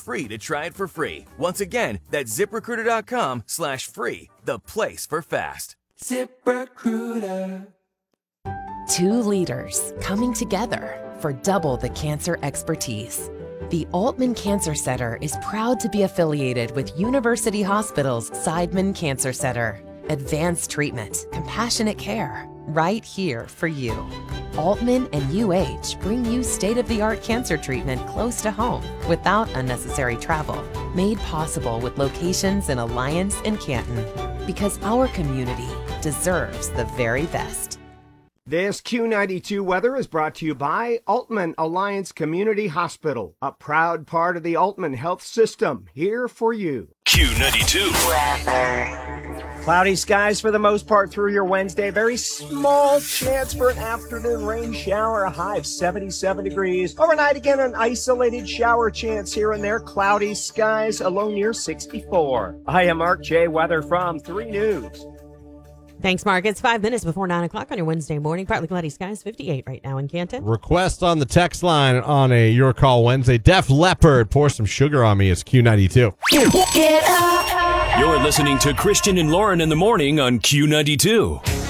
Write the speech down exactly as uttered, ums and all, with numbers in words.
free to try it for free. Once again, that's ZipRecruiter.com slash free, the place for fast. ZipRecruiter. Two leaders coming together for double the cancer expertise. The Altman Cancer Center is proud to be affiliated with University Hospital's Seidman Cancer Center. Advanced treatment, compassionate care, right here for you. Altman and U H bring you state-of-the-art cancer treatment close to home without unnecessary travel. Made possible with locations in Alliance and Canton. Because our community deserves the very best. This Q ninety-two weather is brought to you by Altman Alliance Community Hospital, a proud part of the Altman Health System, here for you. Q ninety-two weather. Cloudy skies for the most part through your Wednesday. Very small chance for an afternoon rain shower, a high of seventy-seven degrees. Overnight, again, an isolated shower chance here and there. Cloudy skies, a low near sixty-four. I am Mark J. Weather from three News. Thanks, Mark. It's five minutes before nine o'clock on your Wednesday morning. Partly cloudy skies, fifty-eight right now in Canton. Request on the text line on a Your Call Wednesday. Def Leppard, Pour Some Sugar on Me. It's Q ninety-two. You're listening to Christian and Lauren in the morning on Q ninety-two.